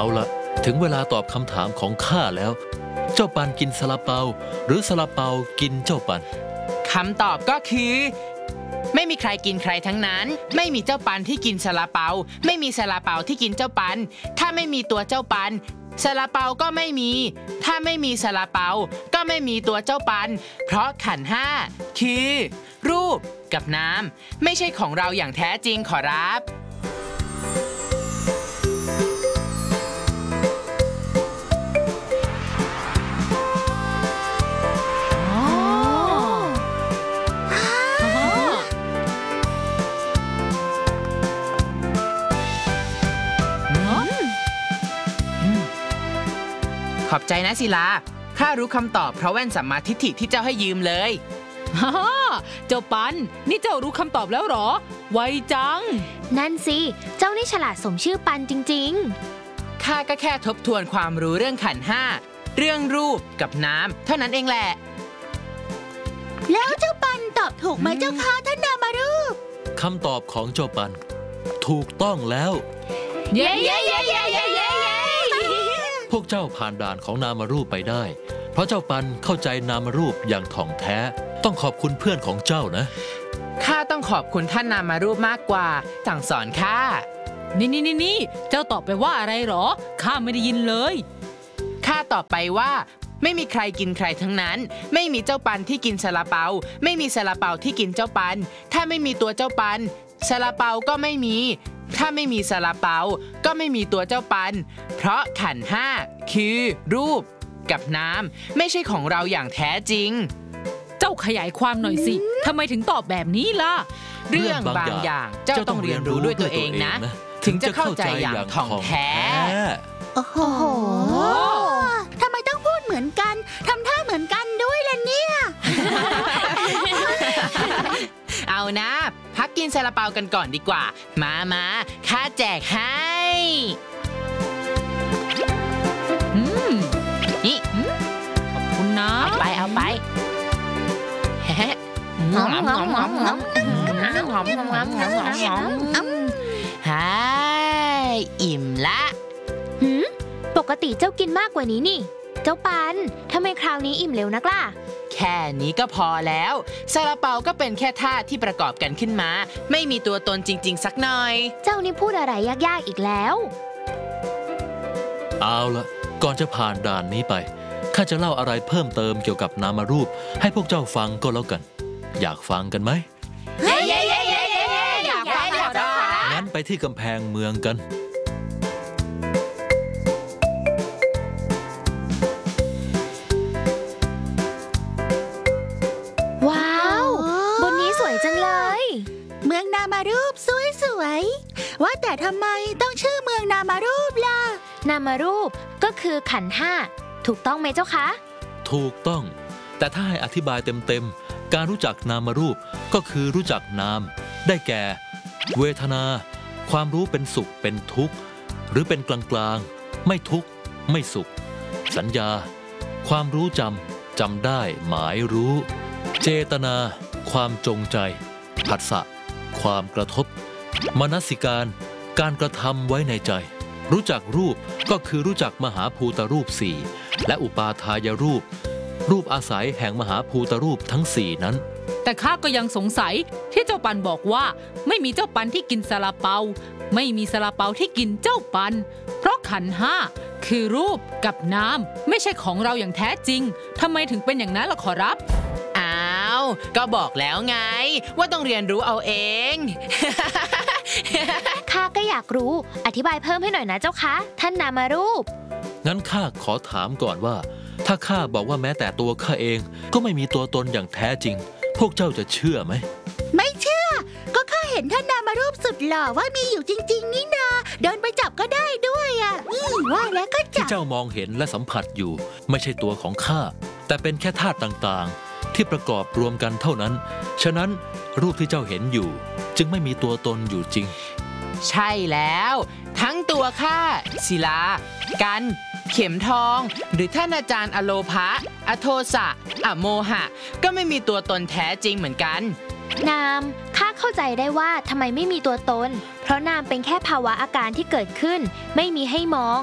เอาละถึงเวลาตอบคำถามของข้าแล้วเจ้าปันกินซาลาเปาหรือซาลาเปากินเจ้าปันคำตอบก็คือไม่มีใครกินใครทั้งนั้นไม่มีเจ้าปันที่กินซาลาเปาไม่มีซาลาเปาที่กินเจ้าปันถ้าไม่มีตัวเจ้าปันซาลาเปาก็ไม่มีถ้าไม่มีซาลาเปาก็ไม่มีตัวเจ้าปันเพราะขันธ์ห้าคือรูปกับนามไม่ใช่ของเราอย่างแท้จริงขอรับขอบใจนะศิลาข้ารู้คำตอบเพราะแว่นสัมมาทิฏฐิที่เจ้าให้ยืมเลยเจ้าปันนี่เจ้ารู้คำตอบแล้วหรอไวจังนั่นสิเจ้านี่ฉลาดสมชื่อปันจริงๆข้าก็แค่ทบทวนความรู้เรื่องขันธ์ห้าเรื่องรูปกับน้ำเท่านั้นเองแหละแล้วเจ้าปันตอบถูกไหมเจ้าคะท่านนามารูปคำตอบของเจ้าปันถูกต้องแล้วเย้เย้เย้เย้เย้เย้พวกเจ้าผ่านด่านของนามารูปไปได้เพราะเจ้าปันเข้าใจนามารูปอย่างถ่องแท้ต้องขอบคุณเพื่อนของเจ้านะข้าต้องขอบคุณท่านนามารูปมากกว่าสั่งสอนข้านี่เจ้าตอบไปว่าอะไรหรอข้าไม่ได้ยินเลยข้าตอบไปว่าไม่มีใครกินใครทั้งนั้นไม่มีเจ้าปันที่กินซาลาเปาไม่มีซาลาเปาที่กินเจ้าปันถ้าไม่มีตัวเจ้าปันซาลาเปาก็ไม่มีถ้าไม่มีซาลาเปาก็ไม่มีตัวเจ้าปันเพราะขันธ์ห้าคือรูปกับน้ำไม่ใช่ของเราอย่างแท้จริงเจ้าขยายความหน่อยสิทำไมถึงตอบแบบนี้ล่ะเรื่องบางอย่างเจ้าต้องเรียนรู้ด้วยตัวเองนะถึงจะเข้าใจอย่างถ่องแท้โอ้โหทำไมต้องพูดเหมือนกันทำท่าเหมือนกันด้วยล่ะเนี่ยเอานะพักกินซาลาเปากันก่อนดีกว่ามาข้าแจกให้นี่ขอบคุณนะเอาไปหอมอิ่มละปกติเจ้ากินมากกว่านี้นี่เจ้าปันทำไมคราวนี้อิ่มเร็วนักล่ะแค่นี้ก็พอแล้วซาลาเปาก็เป็นแค่ธาตุที่ประกอบกันขึ้นมาไม่มีตัวตนจริงๆสักหน่อยเจ้านี่พูดอะไรยากๆอีกแล้วเอาละก่อนจะผ่านด่านนี้ไปข้าจะเล่าอะไรเพิ่มเติมเกี่ยวกับนามารูปให้พวกเจ้าฟังก็แล้วกันอยากฟังกันไหมอยากฟังงั้นไปที่กำแพงเมืองกันว้าวบนนี้สวยจังเลยเมืองนามารูปสวยว่าแต่ทำไมต้องชื่อเมืองนามารูปล่ะนามารูปก็คือขันธ์ห้าถูกต้องไหมเจ้าคะถูกต้องแต่ถ้าให้อธิบายเต็มๆการรู้จักนามารูปก็คือรู้จักนามได้แก่เวทนาความรู้เป็นสุขเป็นทุกข์หรือเป็นกลางๆไม่ทุกข์ไม่สุขสัญญาความรู้จำได้หมายรู้เจตนาความจงใจผัสสะความกระทบมนสิการการกระทำไว้ในใจรู้จักรูปก็คือรู้จักมหาภูตรูปสี่และอุปาทายรูปอาศัยแห่งมหาภูตรูปทั้งสี่นั้นแต่ข้าก็ยังสงสัยที่เจ้าปันบอกว่าไม่มีเจ้าปันที่กินซาลาเปาไม่มีซาลาเปาที่กินเจ้าปันเพราะขันธ์ห้าคือรูปกับนามไม่ใช่ของเราอย่างแท้จริงทำไมถึงเป็นอย่างนั้นล่ะขอรับอ้าวก็บอกแล้วไงว่าต้องเรียนรู้เอาเองข้าก็อยากรู้อธิบายเพิ่มให้หน่อยนะเจ้าคะท่านนามารูปงั้นข้าขอถามก่อนว่าถ้าข้าบอกว่าแม้แต่ตัวข้าเองก็ไม่มีตัวตนอย่างแท้จริงพวกเจ้าจะเชื่อไหมไม่เชื่อก็ข้าเห็นท่านนามารูปสุดหล่อว่ามีอยู่จริงๆนี่นาเดินไปจับก็ได้ด้วยอ่ะว่าแล้วก็จับที่เจ้ามองเห็นและสัมผัสอยู่ไม่ใช่ตัวของข้าแต่เป็นแค่ธาตุต่างๆที่ประกอบรวมกันเท่านั้นฉะนั้นรูปที่เจ้าเห็นอยู่จึงไม่มีตัวตนอยู่จริงใช่แล้วทั้งตัวข้าศิลากันเข็มทองหรือท่านอาจารย์อโลภะอโทสะอโมหะก็ไม่มีตัวตนแท้จริงเหมือนกันนามข้าเข้าใจได้ว่าทำไมไม่มีตัวตนเพราะนามเป็นแค่ภาวะอาการที่เกิดขึ้นไม่มีให้มอง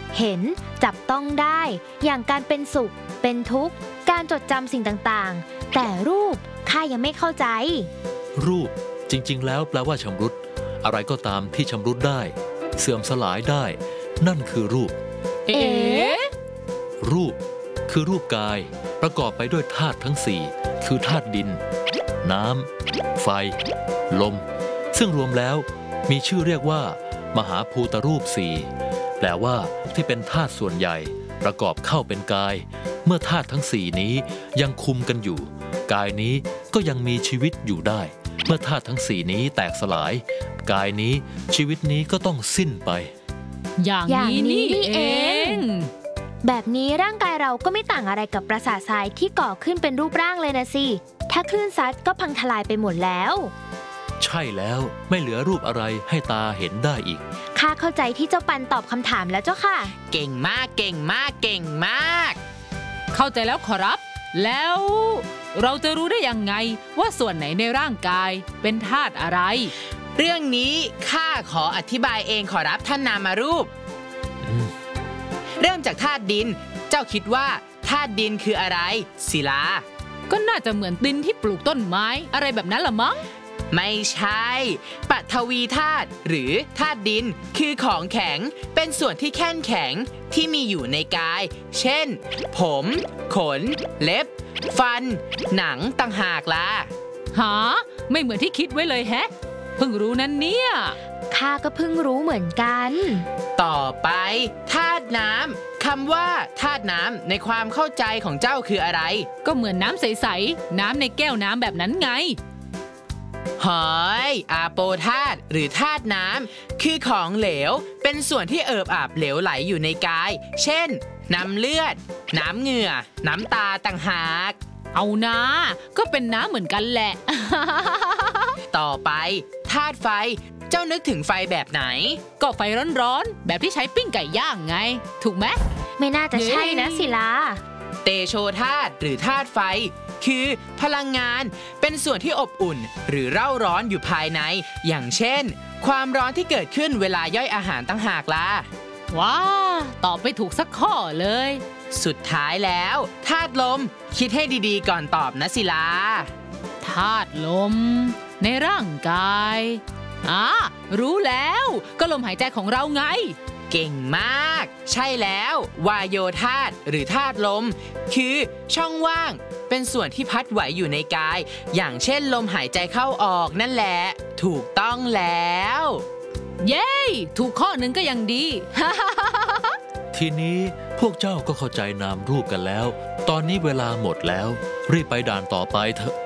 เห็นจับต้องได้ อย่างการเป็นสุข เป็นทุกข์ การจดจำสิ่งต่างๆ แต่รูปข้ายังไม่เข้าใจรูปจริงๆแล้วแปลว่าชำรุดอะไรก็ตามที่ชำรุดได้ เสื่อมสลายได้ นั่นคือรูปเอ๊ะรูปคือรูปกายประกอบไปด้วยธาตุทั้งสี่คือธาตุดิน น้ำไฟ ลม ซึ่งรวมแล้วมีชื่อเรียกว่ามหาภูตรูปสี่แปลว่าที่เป็นธาตุส่วนใหญ่ประกอบเข้าเป็นกาย เมื่อธาตุทั้งสี่นี้ยังคุมกันอยู่ กายนี้ก็ยังมีชีวิตอยู่ได้ เมื่อธาตุทั้งสี่นี้แตกสลาย กายนี้ชีวิตนี้ก็ต้องสิ้นไปอย่างอย่างนี้นี้นี่นี่เอเอง งแบบนี้ร่างกายเราก็ไม่ต่างอะไรกับปราสาททรายที่ก่อขึ้นเป็นรูปร่างเลยนะสิ ถ้าคลื่นซัดก็พังทลายไปหมดแล้วใช่แล้วไม่เหลือรูปอะไรให้ตาเห็นได้อีกข้าเข้าใจที่เจ้าปันตอบคำถามแล้วเจ้าค่ะเก่งมากเก่งมากเก่งมากเข้าใจแล้วขอรับ แล้วเราจะรู้ได้ยังไงว่าส่วนไหนในร่างกายเป็นธาตุอะไรเรื่องนี้ข้าขออธิบายเองขอรับท่านนามารูป เริ่มจากธาตุดิน เจ้าคิดว่าธาตุดินคืออะไรศิลาก็น่าจะเหมือนดินที่ปลูกต้นไม้อะไรแบบนั้นละมั้งไม่ใช่ปฐวีธาตุหรือธาตุดินคือของแข็งเป็นส่วนที่แข็งแข็งที่มีอยู่ในกาย เช่น ผม ขน เล็บ ฟัน หนังต่างหากล่ะหา ไม่เหมือนที่คิดไว้เลยแฮะ เพิ่งรู้นั้นเนี่ยข้าก็เพิ่งรู้เหมือนกันต่อไปธาตุน้ำคำว่าธาตุน้ำในความเข้าใจของเจ้าคืออะไรก็เหมือนน้ำใสๆ น้ำในแก้วน้ำแบบนั้นไงหอยอาโปธาตุหรือธาตุน้ำคือของเหลวเป็นส่วนที่เอิบอาบเหลวไหลอยู่ในกาย เช่น น้ำเลือด น้ำเหงื่อ น้ำตาต่างหากเอานะก็เป็นน้ำเหมือนกันแหละต่อไปธาตุไฟเจ้านึกถึงไฟแบบไหนก็ไฟร้อนๆ แบบที่ใช้ปิ้งไก่ย่างไง ถูกไหมไม่น่าจะใช่นะศิลาเตโชธาตุหรือธาตุไฟ คือพลังงานเป็นส่วนที่อบอุ่น หรือเร่าร้อนอยู่ภายใน อย่างเช่น ความร้อนที่เกิดขึ้นเวลาย่อยอาหารต่างหากล่ะว้าตอบไปถูกสักข้อเลยสุดท้ายแล้วธาตุลมคิดให้ดีๆก่อนตอบนะศิลาธาตุลม ในร่างกายรู้แล้วก็ลมหายใจของเราไงเก่งมาก ใช่แล้ววายโยธาตุหรือธาตุลม คือช่องว่างเป็นส่วนที่พัดไหวอยู่ในกาย อย่างเช่นลมหายใจเข้าออกนั่นแหละ ถูกต้องแล้วเย้ ถูกข้อหนึ่งก็ยังดีทีนี้พวกเจ้าก็เข้าใจนามรูปกันแล้ว ตอนนี้เวลาหมดแล้ว รีบไปด่านต่อไปเถอะ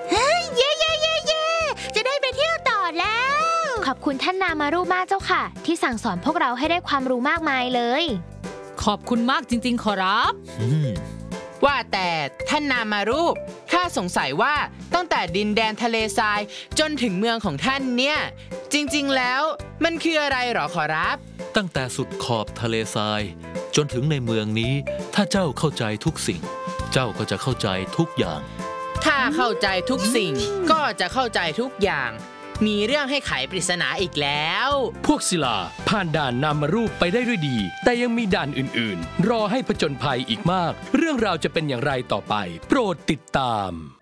จะได้ไปเที่ยวต่อแล้วขอบคุณท่านนามารูปมากเจ้าค่ะ ที่สั่งสอนพวกเราให้ได้ความรู้มากมายเลยขอบคุณมากจริงๆ ขอรับว่าแต่ท่านนามารูปข้าสงสัยว่าตั้งแต่ดินแดนทะเลทรายจนถึงเมืองของท่านเนี่ย จริงๆแล้วมันคืออะไรหรอขอรับตั้งแต่สุดขอบทะเลทราย จนถึงในเมืองนี้ ถ้าเจ้าเข้าใจทุกสิ่ง เจ้าก็จะเข้าใจทุกอย่างถ้าเข้าใจทุกสิ่งก็จะเข้าใจทุกอย่าง มีเรื่องให้ไขปริศนาอีกแล้วพวกศิลาผ่านด่านนามารูปไปได้ด้วยดี แต่ยังมีด่านอื่นๆ รอให้ผจญภัยอีกมาก เรื่องราวจะเป็นอย่างไรต่อไป โปรดติดตาม